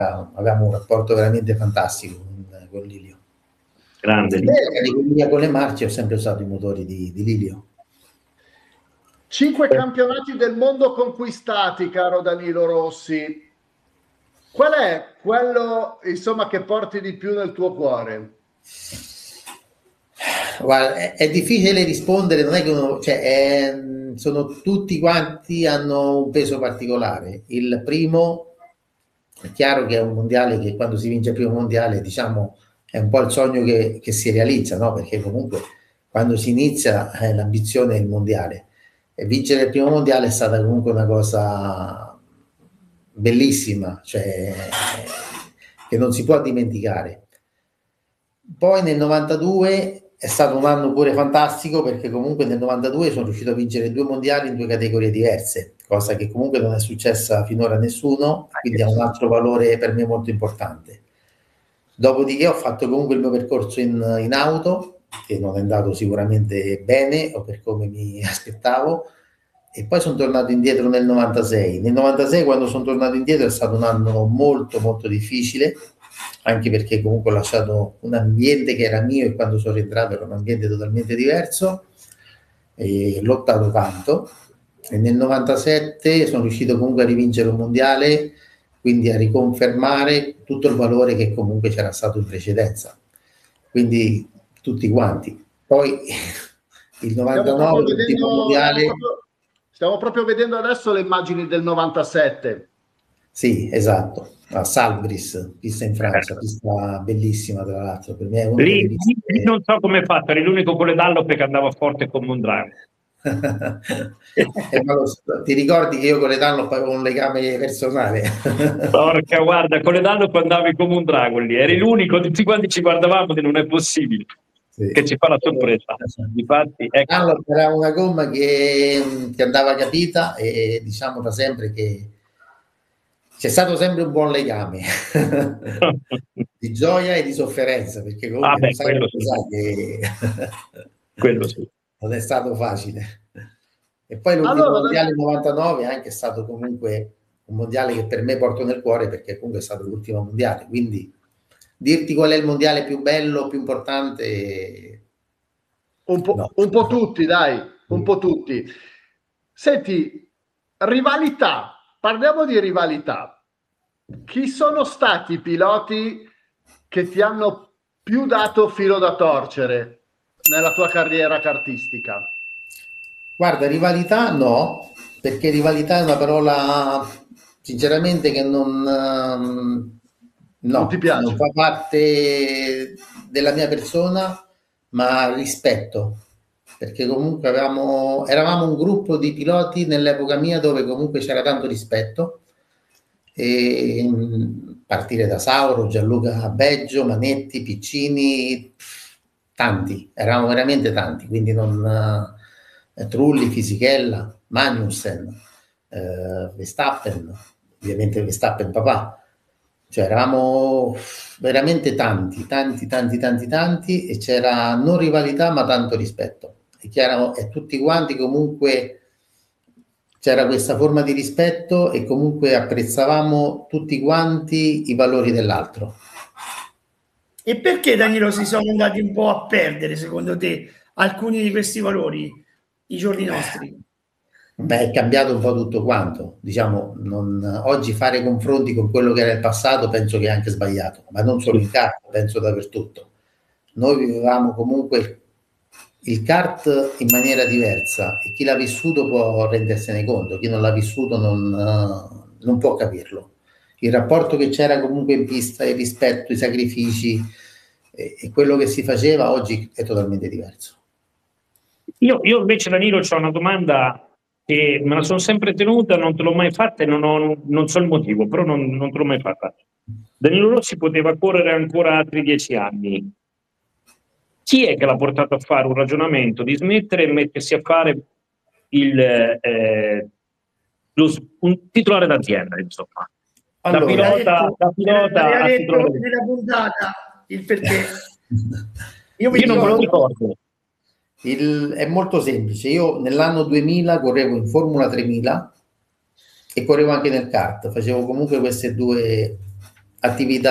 avevamo un rapporto veramente fantastico con Lilio. Grande. Con le Marche ho sempre usato i motori di Lilio. 5 campionati del mondo conquistati, caro Danilo Rossi. Qual è quello, insomma, che porti di più nel tuo cuore? Guarda, è difficile rispondere, non è che uno, cioè, sono tutti quanti hanno un peso particolare. Il primo, è chiaro che è un mondiale che quando si vince il primo mondiale, diciamo, è un po' il sogno che si realizza, no? Perché comunque quando si inizia l'ambizione è il mondiale. E vincere il primo mondiale è stata comunque una cosa bellissima, cioè, che non si può dimenticare. Poi nel 92 è stato un anno pure fantastico, perché comunque nel 92 sono riuscito a vincere 2 mondiali in 2 categorie diverse, cosa che comunque non è successa finora a nessuno, quindi ha un altro valore per me molto importante. Dopodiché ho fatto comunque il mio percorso in auto, che non è andato sicuramente bene o per come mi aspettavo, e poi sono tornato indietro nel 96. Nel 96, quando sono tornato indietro, è stato un anno molto molto difficile, anche perché comunque ho lasciato un ambiente che era mio e quando sono rientrato era un ambiente totalmente diverso, e ho lottato tanto, e nel 97 sono riuscito comunque a rivincere un mondiale, quindi a riconfermare tutto il valore che comunque c'era stato in precedenza, quindi tutti quanti. Poi il 99 l'ultimo mondiale. Stiamo proprio vedendo adesso le immagini del 97. Sì, esatto, a Salbris, pista in Francia, pista bellissima tra l'altro, per me è una lì non so come è fatto, eri l'unico con le Dunlop che andava forte con Mondragon. Ti ricordi che io con le Dunlop avevo un legame personale? Porca, guarda, con le Dunlop andavi come un drago lì, eri l'unico, tutti quanti ci guardavamo e non è possibile. Sì. Che ci fa la sorpresa. Difatti, ecco. Allora, era una gomma che andava capita, e diciamo da sempre che c'è stato sempre un buon legame di gioia e di sofferenza, perché comunque quello sì. Quello sì. Non è stato facile. E poi l'ultimo mondiale 99 anche è stato comunque un mondiale che per me porto nel cuore, perché comunque è stato l'ultimo mondiale, quindi dirti qual è il mondiale più bello, più importante, un po' tutti, dai, un po' tutti. Senti, rivalità, parliamo di rivalità. Chi sono stati i piloti che ti hanno più dato filo da torcere nella tua carriera kartistica? Guarda, rivalità no, perché rivalità è una parola sinceramente che non ti piace. Non fa parte della mia persona, ma rispetto, perché comunque eravamo un gruppo di piloti nell'epoca mia dove comunque c'era tanto rispetto, e partire da Sauro, Gianluca Beggio, Manetti, Piccini, tanti, eravamo veramente tanti, quindi non Trulli, Fisichella, Magnussen, Verstappen, ovviamente Verstappen papà, cioè eravamo veramente tanti, e c'era non rivalità ma tanto rispetto, e tutti quanti comunque c'era questa forma di rispetto, e comunque apprezzavamo tutti quanti i valori dell'altro. E perché, Danilo, si sono andati un po' a perdere, secondo te, alcuni di questi valori, i giorni nostri? Beh, è cambiato un po' tutto quanto, diciamo, oggi fare confronti con quello che era il passato penso che è anche sbagliato, ma non solo in kart, penso dappertutto. Noi vivevamo comunque il kart in maniera diversa, e chi l'ha vissuto può rendersene conto, chi non l'ha vissuto non può capirlo. Il rapporto che c'era comunque in pista, il rispetto, i sacrifici e quello che si faceva oggi è totalmente diverso. Io invece, Danilo, ho una domanda che me la sono sempre tenuta, non te l'ho mai fatta e non so il motivo, però non te l'ho mai fatta. Danilo Rossi poteva correre ancora altri 10 anni. Chi è che l'ha portato a fare un ragionamento di smettere e mettersi a fare un titolare d'azienda, insomma? Allora, da pilota a titolare nella puntata il perché. Io non me lo ricordo. È molto semplice. Io nell'anno 2000 correvo in Formula 3000 e correvo anche nel kart, facevo comunque queste due attività